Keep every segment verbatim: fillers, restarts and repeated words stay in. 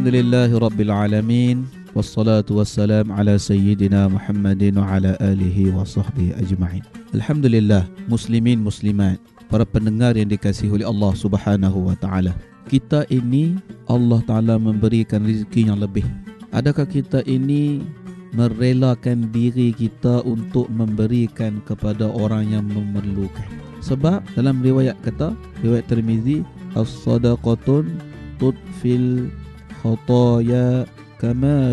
Alhamdulillahi Rabbil Alamin. Wassalatu wassalam ala Sayyidina Muhammadin wa ala alihi wa sahbihi ajma'in. Alhamdulillah, muslimin muslimat, para pendengar yang dikasihi oleh Allah Subhanahu wa taala. Kita ini Allah Taala memberikan rezeki yang lebih. Adakah kita ini merelakan diri kita untuk memberikan kepada orang yang memerlukan? Sebab dalam riwayat kata, riwayat Tirmizi, as-sadaqatun tudfil khataya kama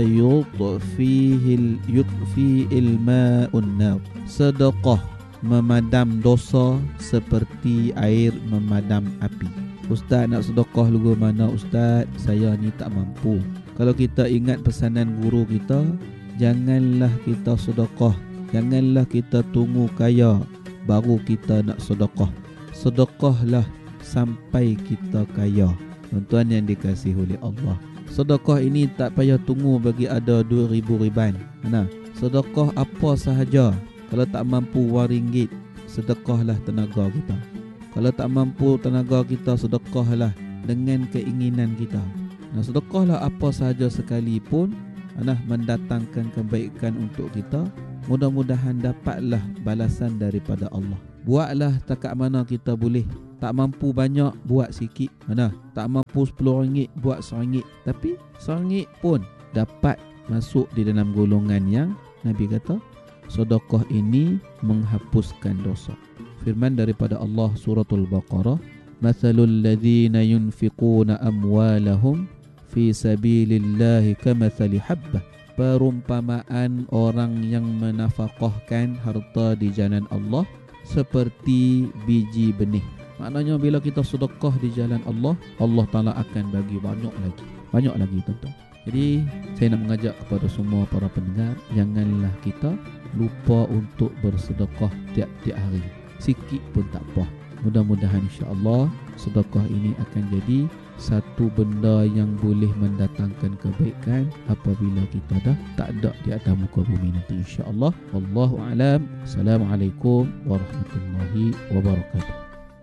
yudfihil yudfi'il ma'un nar. Sedekah memadam dosa seperti air memadam api. Ustaz, nak sedekah lugu mana ustaz? Saya ni tak mampu. Kalau kita ingat pesanan guru kita, janganlah kita sedekah, janganlah kita tunggu kaya baru kita nak sedekah. Sedekahlah sampai kita kaya. Tuan-tuan yang dikasihi oleh Allah, sedekah ini tak payah tunggu bagi ada dua ribu riban. Mana? Sedekah apa sahaja. Kalau tak mampu wang ringgit, sedekahlah tenaga kita. Kalau tak mampu tenaga kita, sedekahlah dengan keinginan kita. Nah, sedekahlah apa sahaja sekalipun, nah, mendatangkan kebaikan untuk kita. Mudah-mudahan dapatlah balasan daripada Allah. Buatlah takat mana kita boleh. Tak mampu banyak, buat sikit. Mana? Tak mampu sepuluh ringgit, buat seringgit. Tapi seringgit pun dapat masuk di dalam golongan yang Nabi kata, sedekah ini menghapuskan dosa. Firman daripada Allah suratul Baqarah, "Matsalul ladzina yunfiquna amwalahum fi sabilillahi kamathali habbah." Perumpamaan orang yang menafkahkan harta di jalan Allah seperti biji benih. Maknanya bila kita sedekah di jalan Allah, Allah Ta'ala akan bagi banyak lagi. Banyak lagi tuan-tuan. Jadi saya nak mengajak kepada semua para pendengar, janganlah kita lupa untuk bersedekah tiap-tiap hari. Sikit pun tak apa. Mudah-mudahan insya-Allah sedekah ini akan jadi satu benda yang boleh mendatangkan kebaikan apabila kita dah tak ada di atas muka bumi nanti insya-Allah. Wallahu a'lam. Assalamualaikum warahmatullahi wabarakatuh.